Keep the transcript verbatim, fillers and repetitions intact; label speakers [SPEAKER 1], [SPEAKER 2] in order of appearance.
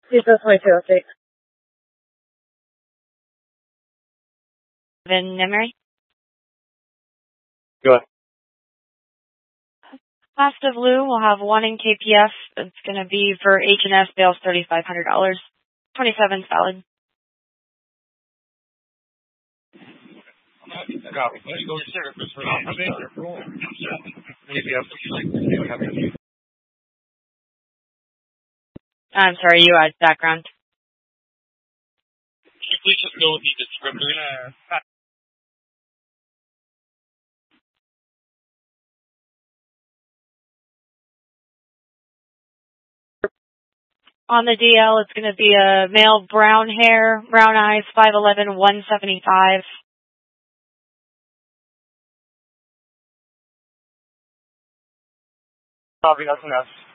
[SPEAKER 1] Please go twenty-two oh six.
[SPEAKER 2] Vin Nemery.
[SPEAKER 3] Go ahead.
[SPEAKER 2] Cost of Lou will have one in K P F. It's going to be for H and S bails thirty-five hundred dollars. twenty-seven solid.
[SPEAKER 3] Copy. Let's go to for
[SPEAKER 2] I'm sorry, you had background.
[SPEAKER 3] Can you please just go with the descriptor?
[SPEAKER 2] On the D L, it's going to be a male, brown hair, brown eyes, five eleven, one seventy-five.
[SPEAKER 3] Copy, that's enough.